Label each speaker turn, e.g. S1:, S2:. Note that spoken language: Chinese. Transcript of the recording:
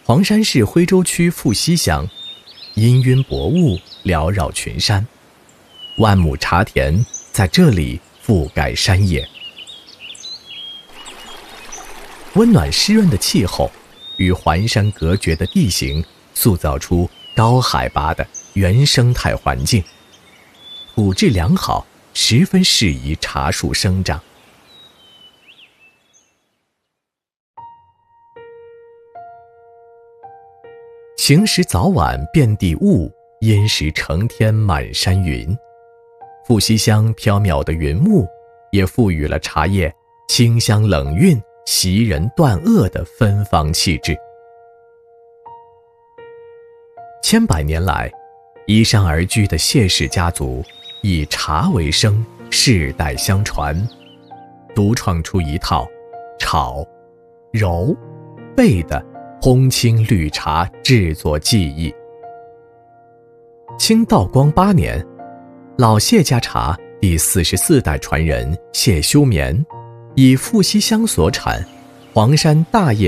S1: 黄山市徽州区富西乡，氤氲薄雾缭绕群山，万亩茶田在这里覆盖山野。温暖湿润的气候与环山隔绝的地形，塑造出高海拔的原生态环境，土质良好，十分适宜茶树生长。晴时早晚遍地雾，阴时成天满山云。富西乡缥缈的云雾，也赋予了茶叶清香冷韵、袭人断萼的芬芳气质。千百年来，依山而居的谢氏家族以茶为生，世代相传，独创出一套炒、揉、焙的烘青绿茶制作技艺。清道光8年，老谢家茶第44代传人谢修绵，以富西乡所产黄山大叶